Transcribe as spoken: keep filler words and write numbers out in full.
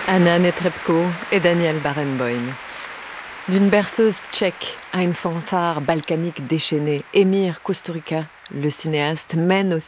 Anna Netrebko et Daniel Barenboim. D'une berceuse tchèque à une fanfare balkanique déchaînée, Emir Kusturica, le cinéaste, mène au